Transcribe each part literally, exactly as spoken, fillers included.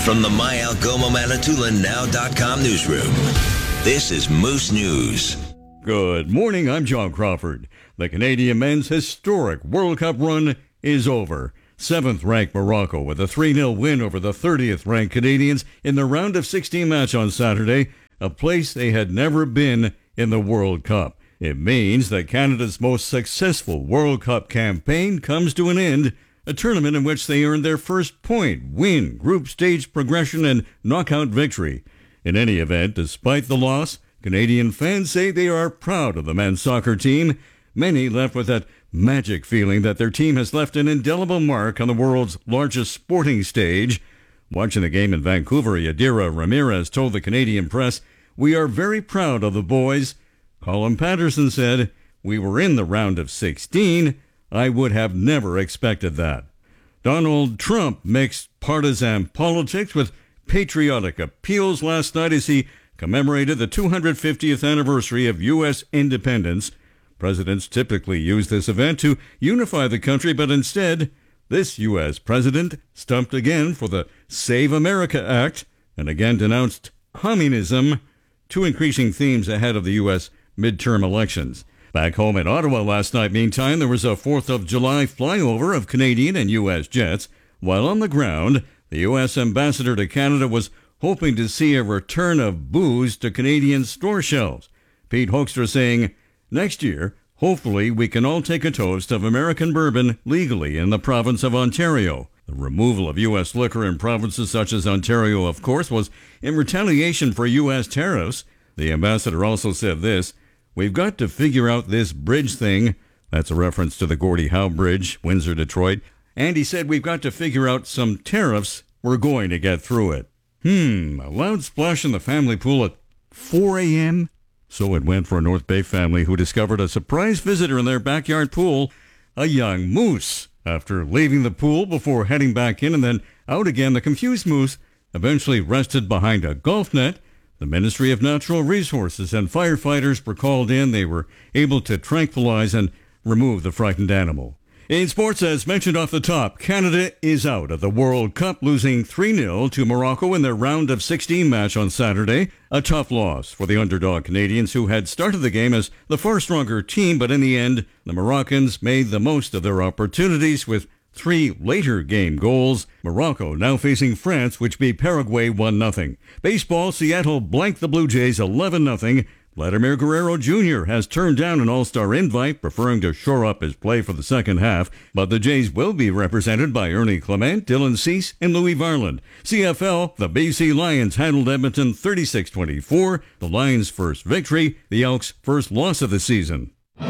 From the My Algoma Manitoulin Now dot com newsroom, this is Moose News. Good morning, I'm John Crawford. The Canadian men's historic World Cup run is over. seventh-ranked Morocco with a three nil win over the thirtieth-ranked Canadians in the round of sixteen match on Saturday, a place they had never been in the World Cup. It means that Canada's most successful World Cup campaign comes to an end, a tournament in which they earned their first point, win, group stage progression, and knockout victory. In any event, despite the loss, Canadian fans say they are proud of the men's soccer team. Many left with that magic feeling that their team has left an indelible mark on the world's largest sporting stage. Watching the game in Vancouver, Yadira Ramirez told the Canadian press, "We are very proud of the boys." Colin Patterson said, "We were in the round of sixteen. I would have never expected that." Donald Trump mixed partisan politics with patriotic appeals last night as he commemorated the two hundred fiftieth anniversary of U S independence. Presidents typically use this event to unify the country, but instead, this U S president stumped again for the Save America Act and again denounced communism, two increasing themes ahead of the U S midterm elections. Back home in Ottawa last night, meantime, there was a fourth of July flyover of Canadian and U S jets, while on the ground, the U S ambassador to Canada was hoping to see a return of booze to Canadian store shelves. Pete Hoekstra saying, "Next year, hopefully we can all take a toast of American bourbon legally in the province of Ontario." The removal of U S liquor in provinces such as Ontario, of course, was in retaliation for U S tariffs. The ambassador also said this, "We've got to figure out this bridge thing." That's a reference to the Gordie Howe Bridge, Windsor, Detroit. And he said, "We've got to figure out some tariffs. We're going to get through it." Hmm, a loud splash in the family pool at four a.m.? So it went for a North Bay family who discovered a surprise visitor in their backyard pool, a young moose. After leaving the pool before heading back in and then out again, the confused moose eventually rested behind a golf net. The Ministry of Natural Resources and firefighters were called in. They were able to tranquilize and remove the frightened animal. In sports, as mentioned off the top, Canada is out of the World Cup, losing three nil to Morocco in their round of sixteen match on Saturday. A tough loss for the underdog Canadians, who had started the game as the far stronger team, but in the end, the Moroccans made the most of their opportunities with three later game goals. Morocco now facing France, which beat Paraguay one nothing. Baseball, Seattle blanked the Blue Jays eleven nothing. Vladimir Guerrero Junior has turned down an all-star invite, preferring to shore up his play for the second half, but the Jays will be represented by Ernie Clement, Dylan Cease, and Louis Varland. C F L, the B C Lions handled Edmonton thirty-six twenty-four, the Lions' first victory, the Elks' first loss of the season.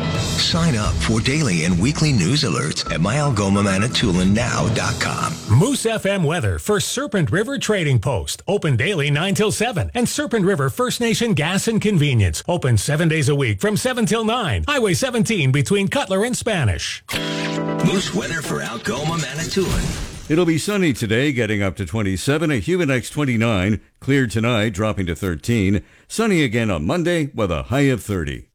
Sign up for daily and weekly news alerts at My Algoma Manitoulin Now dot com. Moose F M weather for Serpent River Trading Post. Open daily nine till seven. And Serpent River First Nation Gas and Convenience. Open seven days a week from seven till nine. Highway seventeen between Cutler and Spanish. Moose weather for Algoma Manitoulin. It'll be sunny today, getting up to twenty-seven, a humid next twenty-nine. Clear tonight, dropping to thirteen. Sunny again on Monday with a high of thirty.